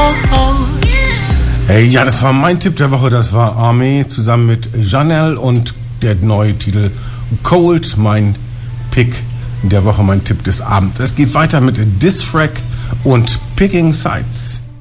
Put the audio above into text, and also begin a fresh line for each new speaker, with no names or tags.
Hey, ja, das war mein Tipp der Woche. Das war Armee zusammen mit Janelle und der neue Titel Cold, mein Pick der Woche, mein Tipp des Abends. Es geht weiter mit Disfrac und Picking Sides.